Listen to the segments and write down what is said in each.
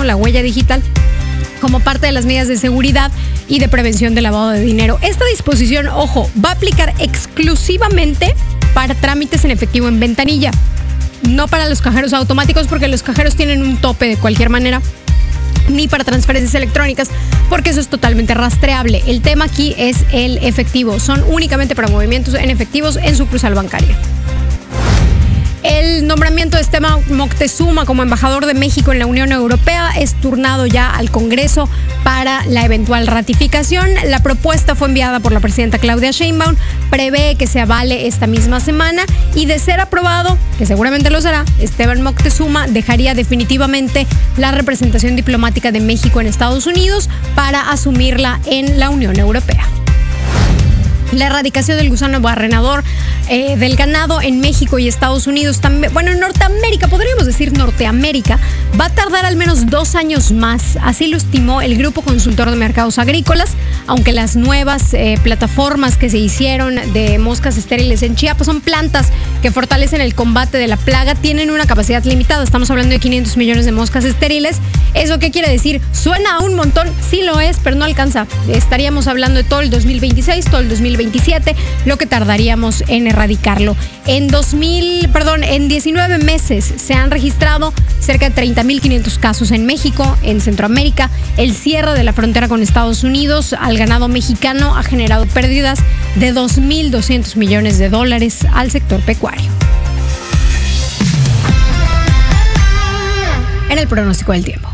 la huella digital como parte de las medidas de seguridad y de prevención del lavado de dinero. Esta disposición, ojo, va a aplicar exclusivamente para trámites en efectivo en ventanilla, no para los cajeros automáticos, porque los cajeros tienen un tope de cualquier manera, ni para transferencias electrónicas, porque eso es totalmente rastreable. El tema aquí es el efectivo. Son únicamente para movimientos en efectivos en sucursal bancaria. El nombramiento de Esteban Moctezuma como embajador de México en la Unión Europea es turnado ya al Congreso para la eventual ratificación. La propuesta fue enviada por la presidenta Claudia Sheinbaum, prevé que se avale esta misma semana y, de ser aprobado, que seguramente lo será, Esteban Moctezuma dejaría definitivamente la representación diplomática de México en Estados Unidos para asumirla en la Unión Europea. La erradicación del gusano barrenador del ganado en México y Estados Unidos, también, bueno, en Norteamérica, podríamos decir Norteamérica, va a tardar al menos 2 años más. Así lo estimó el Grupo Consultor de Mercados Agrícolas, aunque las nuevas plataformas que se hicieron de moscas estériles en Chiapas son plantas que fortalecen el combate de la plaga, tienen una capacidad limitada. Estamos hablando de 500 millones de moscas estériles. ¿Eso qué quiere decir? Suena a un montón, sí lo es, pero no alcanza. Estaríamos hablando de todo el 2026, todo el 2027, lo que tardaríamos en erradicarlo. En 19 meses se han registrado cerca de 30,500 casos en México, en Centroamérica. El cierre de la frontera con Estados Unidos al ganado mexicano ha generado pérdidas de $2,200 millones al sector pecuario. En el pronóstico del tiempo.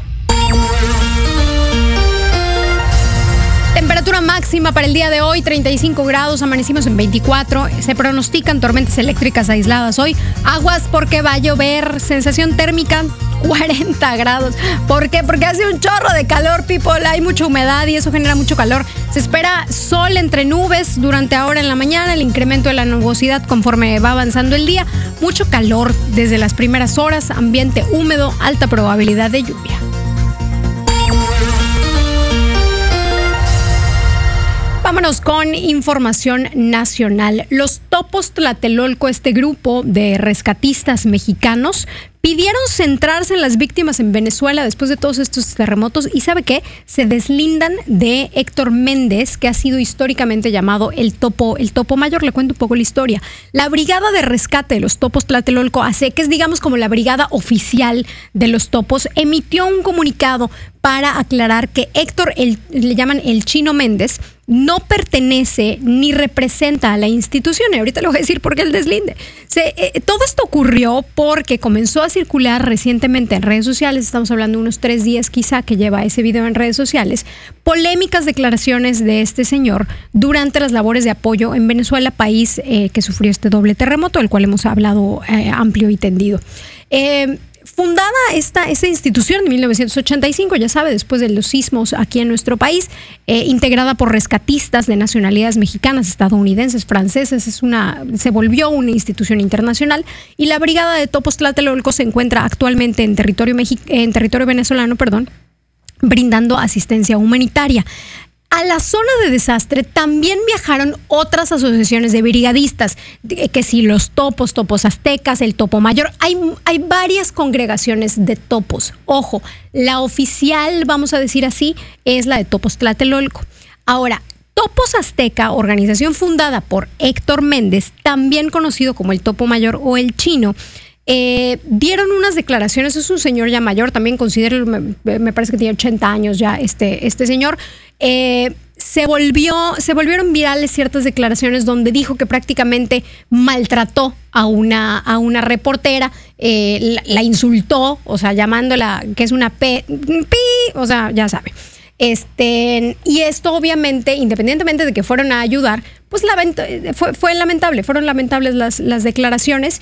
Temperatura máxima para el día de hoy, 35 grados, amanecimos en 24. Se pronostican tormentas eléctricas aisladas hoy. Aguas porque va a llover. Sensación térmica, 40 grados. ¿Por qué? Porque hace un chorro de calor, people. Hay mucha humedad y eso genera mucho calor. Se espera sol entre nubes durante ahora en la mañana, el incremento de la nubosidad conforme va avanzando el día. Mucho calor desde las primeras horas, ambiente húmedo, alta probabilidad de lluvia. Vámonos con información nacional. Los Topos Tlatelolco, este grupo de rescatistas mexicanos, pidieron centrarse en las víctimas en Venezuela después de todos estos terremotos y, ¿sabe qué? Se deslindan de Héctor Méndez, que ha sido históricamente llamado el topo mayor. Le cuento un poco la historia. La Brigada de Rescate de los Topos Tlatelolco, que es, digamos, como la brigada oficial de los topos, emitió un comunicado para aclarar que Héctor, le llaman el Chino Méndez, no pertenece ni representa a la institución. Y ahorita le voy a decir por qué el deslinde. Todo esto ocurrió porque comenzó a circular recientemente en redes sociales, estamos hablando de unos 3 días quizá que lleva ese video en redes sociales, polémicas declaraciones de este señor durante las labores de apoyo en Venezuela, país que sufrió este doble terremoto, del cual hemos hablado amplio y tendido. Fundada esta institución en 1985, ya sabe, después de los sismos aquí en nuestro país, integrada por rescatistas de nacionalidades mexicanas, estadounidenses, francesas, se volvió una institución internacional, y la Brigada de Topos Tlatelolco se encuentra actualmente en territorio venezolano, brindando asistencia humanitaria. A la zona de desastre también viajaron otras asociaciones de brigadistas, que si los topos aztecas, el topo mayor, hay varias congregaciones de topos. Ojo, la oficial, vamos a decir así, es la de Topos Tlatelolco. Ahora, Topos Azteca, organización fundada por Héctor Méndez, también conocido como el Topo Mayor o el Chino, dieron unas declaraciones. Es un señor ya mayor, también considero, me parece que tiene 80 años ya este señor. Se volvieron virales ciertas declaraciones donde dijo que prácticamente maltrató a una reportera, la insultó, o sea, llamándola que es una pi, o sea, ya sabe. Y esto obviamente, independientemente de que fueron a ayudar, pues fue lamentable, fueron lamentables las declaraciones,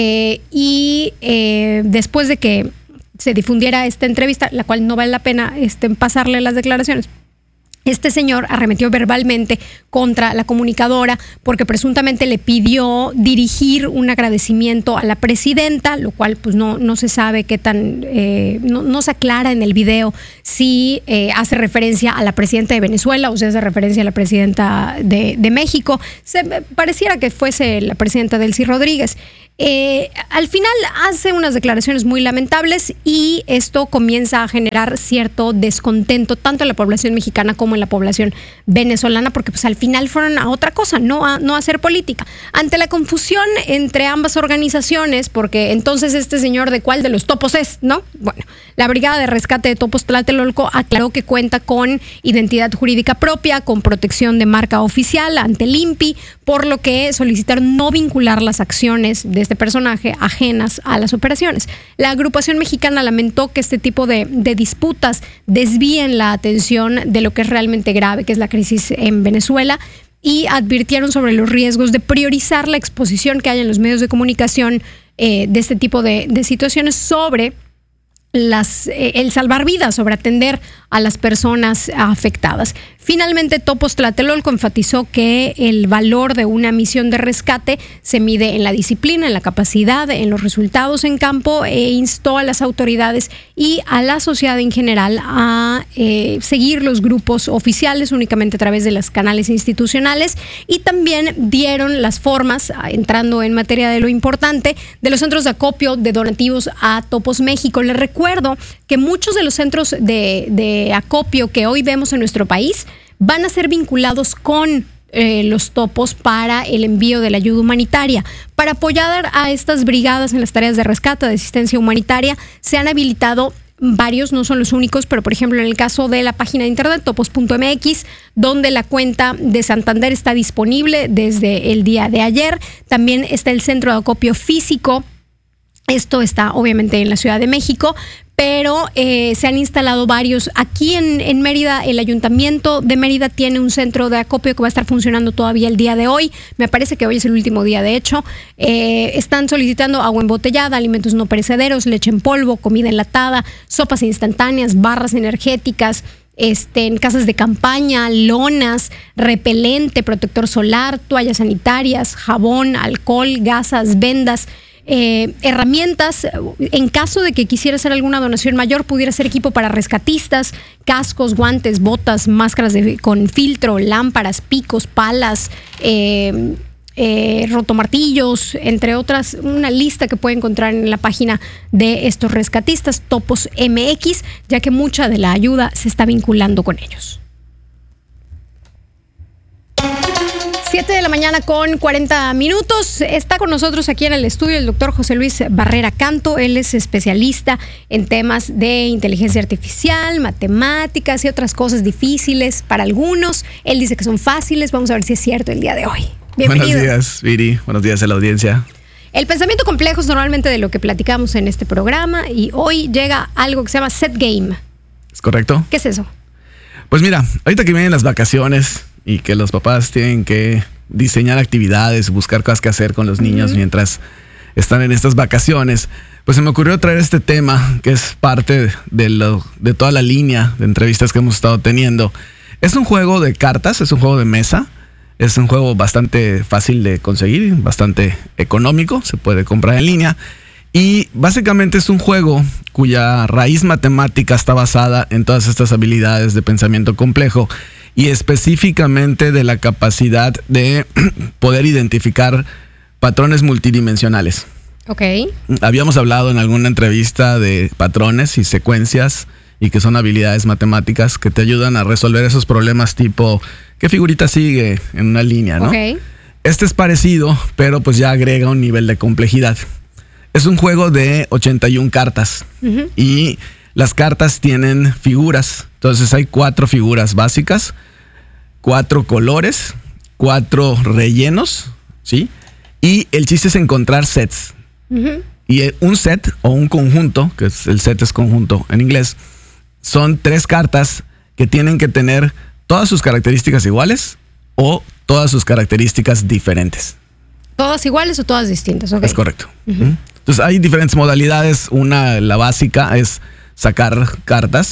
y después de que se difundiera esta entrevista, la cual no vale la pena pasarle las declaraciones, Este señor arremetió verbalmente contra la comunicadora porque presuntamente le pidió dirigir un agradecimiento a la presidenta, lo cual pues no se sabe qué tan, no se aclara en el video si hace referencia a la presidenta de Venezuela o si hace referencia a la presidenta de México. Pareciera que fuese la presidenta Delcy Rodríguez. Al final hace unas declaraciones muy lamentables y esto comienza a generar cierto descontento tanto en la población mexicana como en la población venezolana, porque pues al final fueron a otra cosa, no a hacer política. Ante la confusión entre ambas organizaciones, porque entonces este señor de cuál de los topos es, ¿no? Bueno, la Brigada de Rescate de Topos Tlatelolco aclaró que cuenta con identidad jurídica propia, con protección de marca oficial ante el INPI, por lo que solicitaron no vincular las acciones de este personaje ajenas a las operaciones. La agrupación mexicana lamentó que este tipo de disputas desvíen la atención de lo que es realmente grave, que es la crisis en Venezuela, y advirtieron sobre los riesgos de priorizar la exposición que hay en los medios de comunicación de este tipo de situaciones sobre el salvar vidas, sobre atender a las personas afectadas. Finalmente, Topos Tlatelolco enfatizó que el valor de una misión de rescate se mide en la disciplina, en la capacidad, en los resultados en campo, e instó a las autoridades y a la sociedad en general a seguir los grupos oficiales únicamente a través de los canales institucionales, y también dieron las formas, entrando en materia de lo importante, de los centros de acopio de donativos a Topos México. Les recuerdo que muchos de los centros de acopio que hoy vemos en nuestro país van a ser vinculados con los topos para el envío de la ayuda humanitaria. Para apoyar a estas brigadas en las tareas de rescate, de asistencia humanitaria, se han habilitado varios, no son los únicos, pero por ejemplo en el caso de la página de internet topos.mx, donde la cuenta de Santander está disponible desde el día de ayer. También está el centro de acopio físico. Esto está obviamente en la Ciudad de México, pero se han instalado varios. Aquí en Mérida, el Ayuntamiento de Mérida tiene un centro de acopio que va a estar funcionando todavía el día de hoy. Me parece que hoy es el último día, de hecho. Están solicitando agua embotellada, alimentos no perecederos, leche en polvo, comida enlatada, sopas instantáneas, barras energéticas, en casas de campaña, lonas, repelente, protector solar, toallas sanitarias, jabón, alcohol, gasas, vendas, herramientas. En caso de que quisiera hacer alguna donación mayor, pudiera ser equipo para rescatistas, cascos, guantes, botas, máscaras con filtro, lámparas, picos, palas, rotomartillos, entre otras, una lista que puede encontrar en la página de estos rescatistas, Topos MX, ya que mucha de la ayuda se está vinculando con ellos. 7 de la mañana con 40 minutos. Está con nosotros aquí en el estudio el doctor José Luis Barrera Canto. Él es especialista en temas de inteligencia artificial, matemáticas y otras cosas difíciles para algunos. Él dice que son fáciles. Vamos a ver si es cierto el día de hoy. Bienvenido. Buenos días, Viri. Buenos días a la audiencia. El pensamiento complejo es normalmente de lo que platicamos en este programa, y hoy llega algo que se llama Set Game. ¿Es correcto? ¿Qué es eso? Pues mira, ahorita que vienen las vacaciones y que los papás tienen que diseñar actividades, buscar cosas que hacer con los niños mientras están en estas vacaciones, pues se me ocurrió traer este tema que es parte de toda la línea de entrevistas que hemos estado teniendo. Es un juego de cartas, es un juego de mesa, es un juego bastante fácil de conseguir, bastante económico, se puede comprar en línea, y básicamente es un juego cuya raíz matemática está basada en todas estas habilidades de pensamiento complejo, y específicamente de la capacidad de poder identificar patrones multidimensionales. Ok. Habíamos hablado en alguna entrevista de patrones y secuencias, y que son habilidades matemáticas que te ayudan a resolver esos problemas tipo ¿qué figurita sigue en una línea, no? Okay. Este es parecido, pero pues ya agrega un nivel de complejidad. Es un juego de 81 cartas y las cartas tienen figuras. Entonces hay 4 figuras básicas, 4 colores, 4 rellenos, ¿sí? Y el chiste es encontrar sets. Y un set o un conjunto, que es, el set es conjunto en inglés, son 3 cartas que tienen que tener todas sus características iguales o todas sus características diferentes. ¿Todas iguales o todas distintas? Okay. Es correcto. Entonces hay diferentes modalidades. La básica es sacar cartas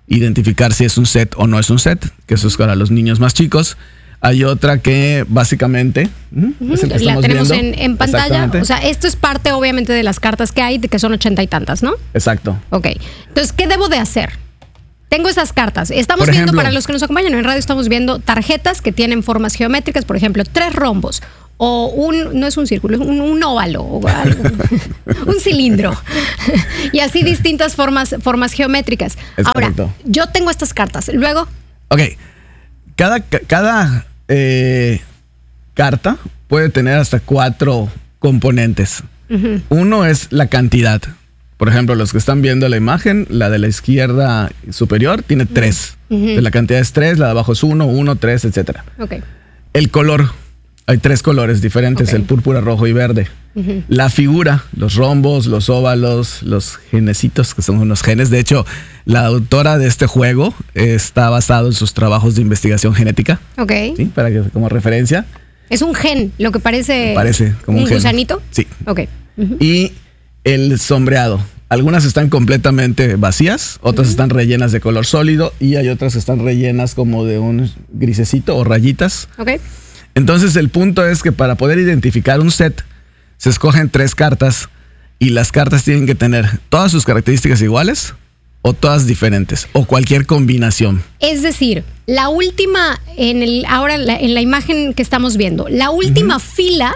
identificar si es un set o no es un set, que eso es para los niños más chicos. Hay otra que básicamente es el que la tenemos viendo. en pantalla. O sea, esto es parte obviamente de las cartas que hay, de que son 80 y tantas, ¿no? Exacto. Ok. Entonces, ¿qué debo de hacer? Tengo esas cartas. Estamos viendo, para los que nos acompañan en radio, estamos viendo tarjetas que tienen formas geométricas, por ejemplo, 3 rombos. O no es un círculo, es un óvalo, o algo, un cilindro. Y así distintas formas geométricas. Es Ahora, correcto. yo tengo estas cartas. Luego. Ok. Cada carta puede tener hasta 4 componentes. Uno es la cantidad. Por ejemplo, los que están viendo la imagen, la de la izquierda superior tiene 3. La cantidad es 3, la de abajo es 1, 3, etc. Okay. El color. Hay 3 colores diferentes, el púrpura, rojo y verde. La figura, los rombos, los óvalos, los genecitos, que son unos genes. De hecho, la autora de este juego está basado en sus trabajos de investigación genética. Ok. ¿Sí? Para que, como referencia. Es un gen, lo que parece como un gen. gusanito. Sí. Ok. Y el sombreado. Algunas están completamente vacías, otras están rellenas de color sólido y hay otras que están rellenas como de un grisecito o rayitas. Ok. Entonces el punto es que para poder identificar un set, se escogen 3 cartas y las cartas tienen que tener todas sus características iguales o todas diferentes o cualquier combinación. Es decir, la última, en la imagen que estamos viendo, la última fila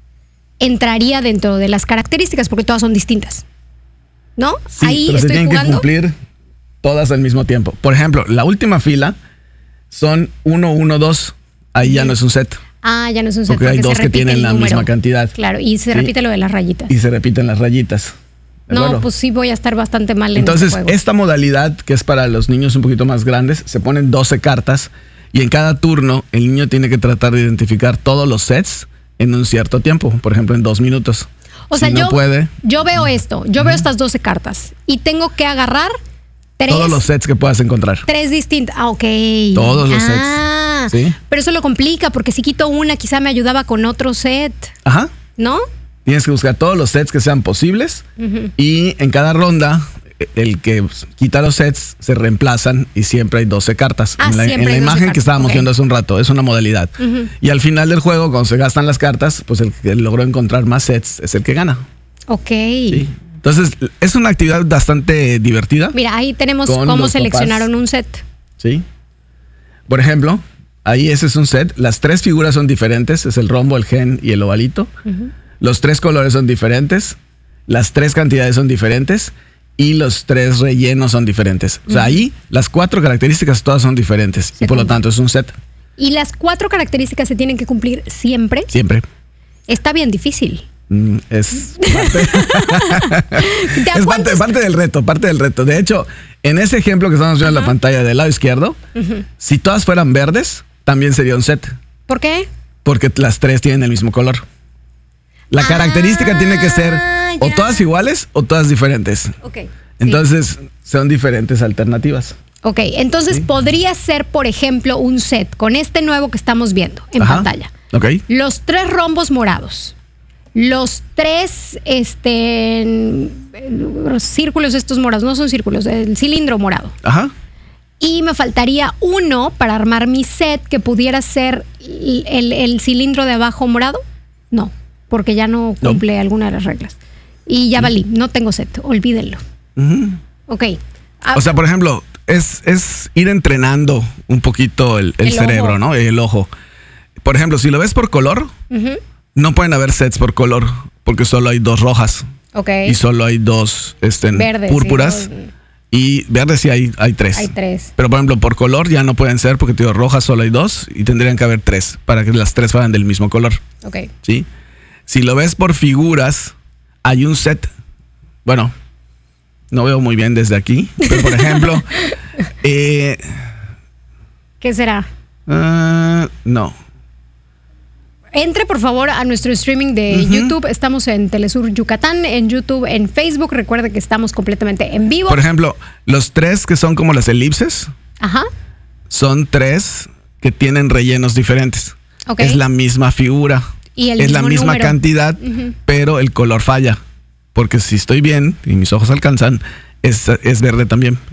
entraría dentro de las características porque todas son distintas. ¿No? Sí, ahí pero estoy se tienen jugando. que cumplir todas al mismo tiempo. Por ejemplo, la última fila son 1, 1, 2. Ahí ya no es un set. Ah, ya no es un set. Porque hay 2 que tienen la misma cantidad. Claro, y se repite lo de las rayitas. Y se repiten las rayitas. No, pues sí voy a estar bastante mal en Entonces, este juego. esta modalidad, que es para los niños un poquito más grandes, se ponen 12 cartas y en cada turno el niño tiene que tratar de identificar todos los sets en un cierto tiempo. Por ejemplo, en 2 minutos. O sea, yo veo esto, veo estas 12 cartas y tengo que agarrar 3. Todos los sets que puedas encontrar. 3 distintas. Ah, ok. Todos los sets. ¿Sí? Pero eso lo complica porque si quito una quizá me ayudaba con otro set. Ajá. ¿No? Tienes que buscar todos los sets que sean posibles y en cada ronda el que quita los sets se reemplazan y siempre hay 12 cartas. En la imagen que estábamos viendo hace un rato, es una modalidad. Y al final del juego, cuando se gastan las cartas, pues el que logró encontrar más sets es el que gana. Ok. Sí. Entonces, es una actividad bastante divertida. Mira, ahí tenemos cómo seleccionaron un set. Sí. Por ejemplo, ahí ese es un set. Las 3 figuras son diferentes. Es el rombo, el gen y el ovalito. Los 3 colores son diferentes. Las 3 cantidades son diferentes. Y los 3 rellenos son diferentes. O sea, ahí las 4 características todas son diferentes. Y por lo tanto es un set. ¿Y las 4 características se tienen que cumplir siempre? Siempre. Está bien difícil. Es parte del reto. De hecho, en ese ejemplo que estamos viendo en la pantalla del lado izquierdo, si todas fueran verdes, también sería un set. ¿Por qué? Porque las 3 tienen el mismo color. La característica tiene que ser o todas iguales o todas diferentes. Okay. Entonces, son diferentes alternativas. Ok, entonces podría ser, por ejemplo, un set con este nuevo que estamos viendo en pantalla. Ok. Los 3 rombos morados. Los 3 círculos estos morados, no son círculos, el cilindro morado. Ajá. Y me faltaría uno para armar mi set que pudiera ser el cilindro de abajo morado. No, porque ya no cumple alguna de las reglas. Y ya valí, no tengo set, olvídenlo. Ok. O sea, por ejemplo, es ir entrenando un poquito el cerebro, ojo, ¿no? El ojo. Por ejemplo, si lo ves por color, no pueden haber sets por color, porque solo hay 2 rojas. Ok. Y solo hay 2 verdes, púrpuras. Sí, y verdes sí hay 3. Hay 3. Pero por ejemplo, por color ya no pueden ser, porque tío, rojas solo hay 2 y tendrían que haber 3 para que las 3 fueran del mismo color. Ok. ¿Sí? Si lo ves por figuras, hay un set. Bueno, no veo muy bien desde aquí, pero por ejemplo... ¿Qué será? No. Entre por favor a nuestro streaming de YouTube. Estamos en Telesur Yucatán, en YouTube, en Facebook. Recuerde que estamos completamente en vivo. Por ejemplo, los 3 que son como las elipses, son 3 que tienen rellenos diferentes. Okay. Es la misma figura, y es la misma número, cantidad, pero el color falla. Porque si estoy bien y mis ojos alcanzan, es verde también.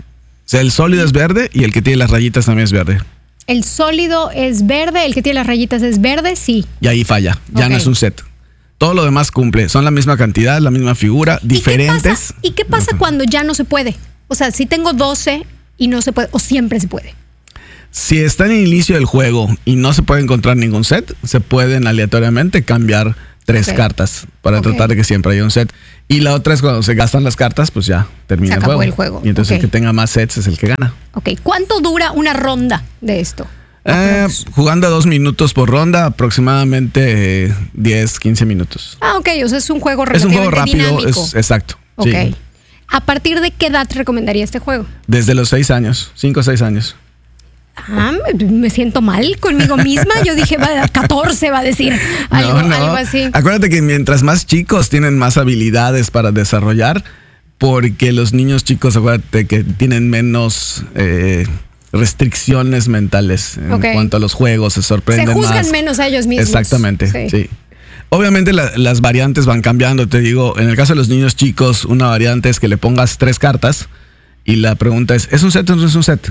O sea, el sólido es verde y el que tiene las rayitas también es verde. El sólido es verde, el que tiene las rayitas es verde, sí. Y ahí falla, ya no es un set. Todo lo demás cumple, son la misma cantidad, la misma figura, diferentes. ¿Y qué pasa cuando ya no se puede? O sea, si tengo 12 y no se puede, o siempre se puede. Si está en el inicio del juego y no se puede encontrar ningún set, se pueden aleatoriamente cambiar 3 cartas para tratar de que siempre haya un set. Y la otra es cuando se gastan las cartas, pues ya termina el juego. Y entonces el que tenga más sets es el que gana. Ok, ¿cuánto dura una ronda de esto? Jugando a 2 minutos por ronda, aproximadamente 10, 15 minutos. Ok, o sea, es un juego relativamente dinámico. Exacto. Ok. Sí. ¿A partir de qué edad recomendaría este juego? Desde los 6 años, 5 o 6 años. Me siento mal conmigo misma. Yo dije, 14 va a decir algo así. Acuérdate que mientras más chicos tienen más habilidades para desarrollar, porque los niños chicos, acuérdate que tienen menos restricciones mentales en cuanto a los juegos, se sorprenden más. Se juzgan menos a ellos mismos. Exactamente, sí. Obviamente las variantes van cambiando. Te digo, en el caso de los niños chicos, una variante es que le pongas 3 cartas y la pregunta ¿es un set o no es un set?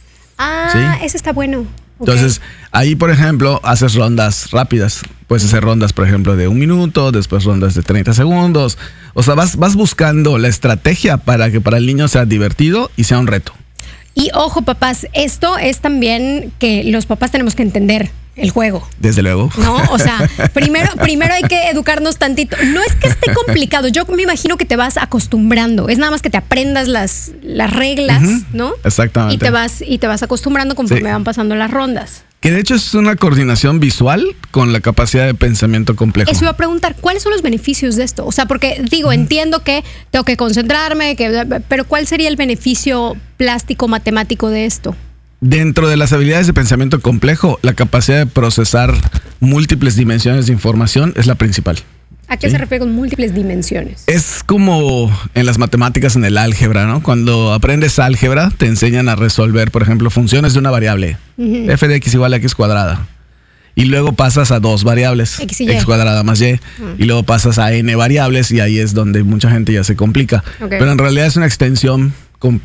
Eso está bueno. Entonces, ahí, por ejemplo, haces rondas rápidas. Puedes hacer rondas, por ejemplo, de 1 minuto, después rondas de 30 segundos. O sea, vas buscando la estrategia para que para el niño sea divertido y sea un reto. Y ojo, papás, esto es también que los papás tenemos que entender el juego. Desde luego. No, o sea, primero hay que educarnos tantito. No es que esté complicado, yo me imagino que te vas acostumbrando. Es nada más que te aprendas las reglas, ¿no? Exactamente. Y te vas acostumbrando conforme van pasando las rondas. Que de hecho es una coordinación visual con la capacidad de pensamiento complejo. Eso iba a preguntar, ¿cuáles son los beneficios de esto? O sea, porque entiendo que tengo que concentrarme, pero ¿cuál sería el beneficio plástico matemático de esto? Dentro de las habilidades de pensamiento complejo, la capacidad de procesar múltiples dimensiones de información es la principal. ¿A qué se refiere con múltiples dimensiones? Es como en las matemáticas, en el álgebra, ¿no? Cuando aprendes álgebra, te enseñan a resolver, por ejemplo, funciones de una variable. F de x igual a x cuadrada. Y luego pasas a 2 variables, x cuadrada más y. Y luego pasas a n variables y ahí es donde mucha gente ya se complica. Pero en realidad es una extensión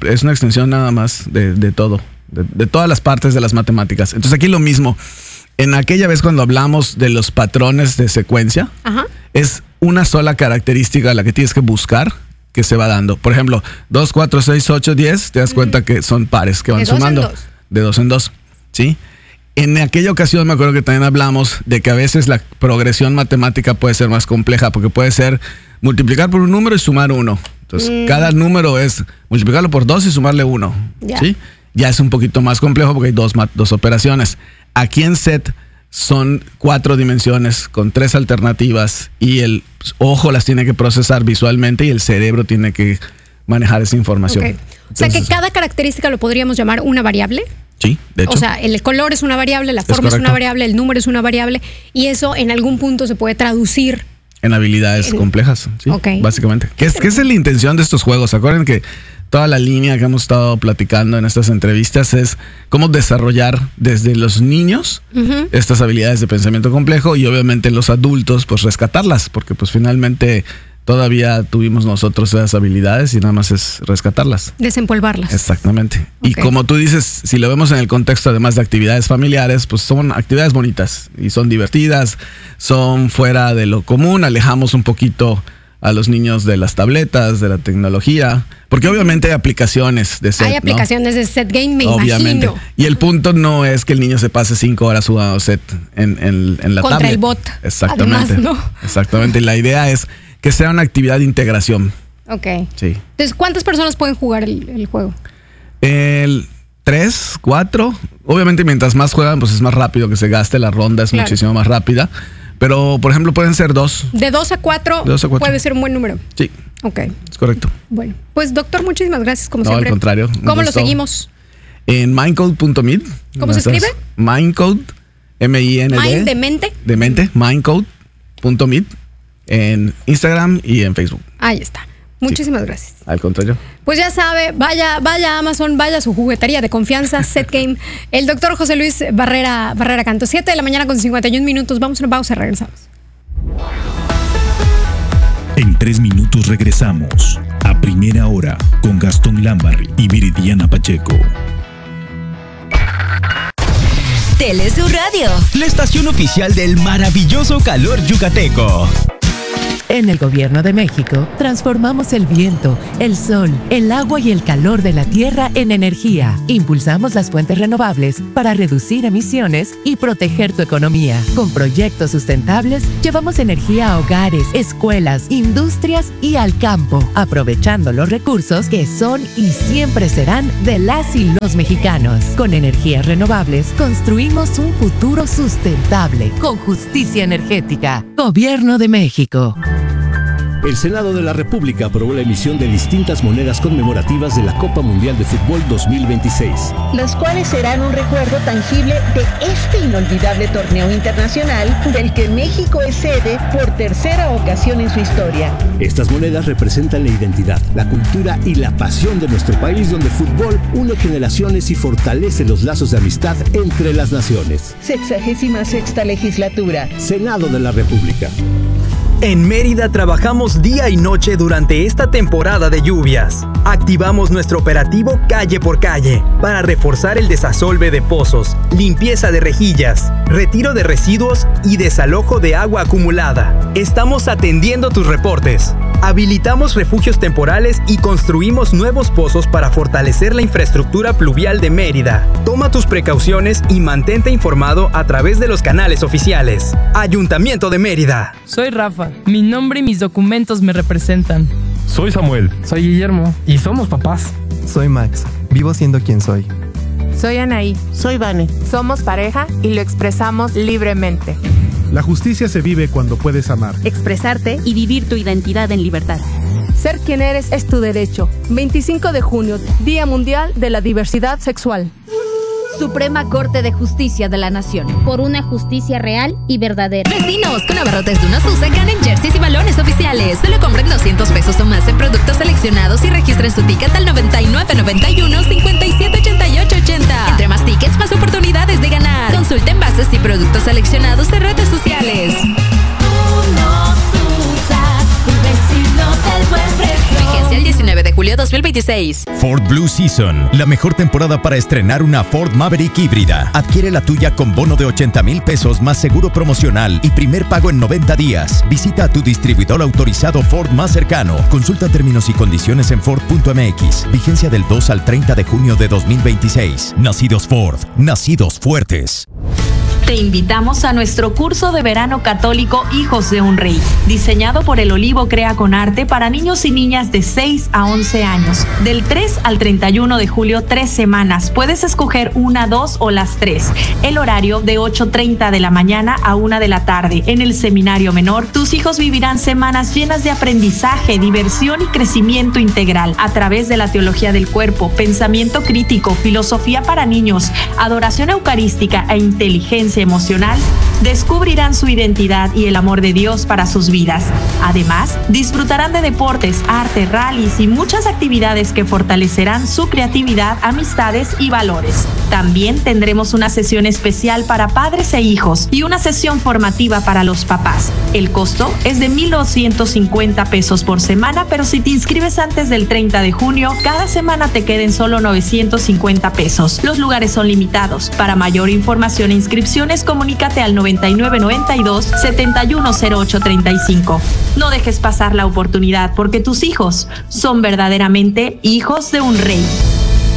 nada más de todo. De todas las partes de las matemáticas. Entonces aquí lo mismo. En aquella vez cuando hablamos de los patrones de secuencia, es una sola característica la que tienes que buscar que se va dando. Por ejemplo, 2, 4, 6, 8, 10, te das cuenta que son pares que van sumando. De 2 en 2. ¿Sí? En aquella ocasión me acuerdo que también hablamos de que a veces la progresión matemática puede ser más compleja porque puede ser multiplicar por un número y sumar 1. Entonces, cada número es multiplicarlo por 2 y sumarle 1. ¿Sí? Ya es un poquito más complejo porque hay dos operaciones. Aquí en set son 4 dimensiones con 3 alternativas y el ojo las tiene que procesar visualmente y el cerebro tiene que manejar esa información. O sea que cada característica lo podríamos llamar una variable. Sí, de hecho. O sea, el color es una variable, la forma es una variable, el número es una variable y eso en algún punto se puede traducir en habilidades complejas, sí, básicamente. ¿Qué es la intención de estos juegos? Acuérdense que toda la línea que hemos estado platicando en estas entrevistas es cómo desarrollar desde los niños estas habilidades de pensamiento complejo y obviamente los adultos pues rescatarlas, porque pues finalmente todavía tuvimos nosotros esas habilidades y nada más es rescatarlas. Desempolvarlas. Exactamente. Y como tú dices, si lo vemos en el contexto además de actividades familiares, pues son actividades bonitas y son divertidas, son fuera de lo común, alejamos un poquito a los niños de las tabletas, de la tecnología, porque obviamente hay aplicaciones de set. Hay aplicaciones de set game, me imagino. Y el punto no es que el niño se pase 5 horas jugando set en la tablet. Contra el bot. Exactamente. Además, ¿no? Exactamente. La idea es que sea una actividad de integración. Sí. Entonces, ¿cuántas personas pueden jugar el juego? 3, 4. Obviamente, mientras más juegan, pues es más rápido que se gaste. La ronda es muchísimo más rápida. Pero, por ejemplo, pueden ser 2. De 2 a 4 puede ser un buen número. Sí. Es correcto. Bueno, pues doctor, muchísimas gracias como siempre. No, al contrario. ¿Cómo lo seguimos? En mindcode.meet. ¿Cómo se escribe? Mindcode. M-I-N-D. Mind de mente. De mente. Mindcode.meet. En Instagram y en Facebook. Ahí está. Muchísimas gracias. Al contrario. Pues ya sabe, vaya a Amazon, vaya a su juguetería de confianza, Set Game. El doctor José Luis Barrera Canto, 7 de la mañana con 51 minutos. Vamos a una pausa, regresamos. En 3 minutos regresamos a Primera Hora con Gastón Lambarri y Viridiana Pacheco. Telesur Radio, la estación oficial del maravilloso calor yucateco. En el Gobierno de México, transformamos el viento, el sol, el agua y el calor de la tierra en energía. Impulsamos las fuentes renovables para reducir emisiones y proteger tu economía. Con proyectos sustentables, llevamos energía a hogares, escuelas, industrias y al campo, aprovechando los recursos que son y siempre serán de las y los mexicanos. Con energías renovables, construimos un futuro sustentable, con justicia energética. Gobierno de México. El Senado de la República aprobó la emisión de distintas monedas conmemorativas de la Copa Mundial de Fútbol 2026. Las cuales serán un recuerdo tangible de este inolvidable torneo internacional del que México es sede por tercera ocasión en su historia. Estas monedas representan la identidad, la cultura y la pasión de nuestro país, donde el fútbol une generaciones y fortalece los lazos de amistad entre las naciones. 66ª legislatura. Senado de la República. En Mérida trabajamos día y noche durante esta temporada de lluvias. Activamos nuestro operativo calle por calle para reforzar el desasolve de pozos, limpieza de rejillas, retiro de residuos y desalojo de agua acumulada. Estamos atendiendo tus reportes. Habilitamos refugios temporales y construimos nuevos pozos para fortalecer la infraestructura pluvial de Mérida. Toma tus precauciones y mantente informado a través de los canales oficiales. Ayuntamiento de Mérida. Soy Rafa. Mi nombre y mis documentos me representan. Soy Samuel. Soy Guillermo. Y somos papás. Soy Max. Vivo siendo quien soy. Soy Anaí. Soy Vane. Somos pareja y lo expresamos libremente. La justicia se vive cuando puedes amar, expresarte y vivir tu identidad en libertad. Ser quien eres es tu derecho. 25 de junio, Día Mundial de la Diversidad Sexual. Suprema Corte de Justicia de la Nación. Por una justicia real y verdadera. Vecinos, con abarrotes de una Susa ganen jerseys y balones oficiales. Solo compren 200 pesos o más en productos seleccionados y registren su ticket al 9991-578880. Entre más tickets, más oportunidades de ganar. Consulten bases y productos seleccionados de redes sociales. Vigencia el 19 de julio 2026. Ford Blue Season, la mejor temporada para estrenar una Ford Maverick híbrida. Adquiere la tuya con bono de 80,000 pesos más seguro promocional y primer pago en 90 días. Visita a tu distribuidor autorizado Ford más cercano. Consulta términos y condiciones en Ford.mx. Vigencia del 2 al 30 de junio de 2026. Nacidos Ford, nacidos fuertes. Te invitamos a nuestro curso de verano católico Hijos de un Rey, diseñado por El Olivo Crea con Arte para niños y niñas de 6 a 11 años. Del 3 al 31 de julio, 3 semanas. Puedes escoger una, 2 o las 3. El horario de 8:30 de la mañana a 1 de la tarde. En el seminario menor, tus hijos vivirán semanas llenas de aprendizaje, diversión y crecimiento integral a través de la teología del cuerpo, pensamiento crítico, filosofía para niños, adoración eucarística e inteligencia emocional. Descubrirán su identidad y el amor de Dios para sus vidas. Además, disfrutarán de deportes, arte, rallies y muchas actividades que fortalecerán su creatividad, amistades y valores. También tendremos una sesión especial para padres e hijos y una sesión formativa para los papás. El costo es de 1,250 pesos por semana, pero si te inscribes antes del 30 de junio, cada semana te queden solo 950 pesos. Los lugares son limitados. Para mayor información e inscripciones, comunícate al 9992-710835. No dejes pasar la oportunidad porque tus hijos son verdaderamente hijos de un rey.